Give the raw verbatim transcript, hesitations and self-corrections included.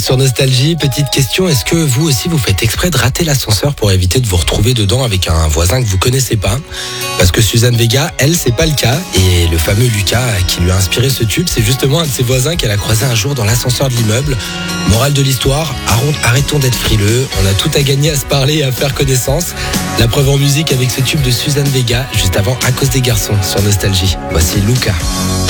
Sur Nostalgie, petite question, est-ce que vous aussi vous faites exprès de rater l'ascenseur pour éviter de vous retrouver dedans avec un voisin que vous connaissez pas? Parce que Suzanne Vega, elle, c'est pas le cas. Et le fameux Lucas qui lui a inspiré ce tube, c'est justement un de ses voisins qu'elle a croisé un jour dans l'ascenseur de l'immeuble. Morale de l'histoire, arrêtons d'être frileux, on a tout à gagner à se parler et à faire connaissance. La preuve en musique avec ce tube de Suzanne Vega, juste avant À cause des garçons sur Nostalgie. Voici Lucas.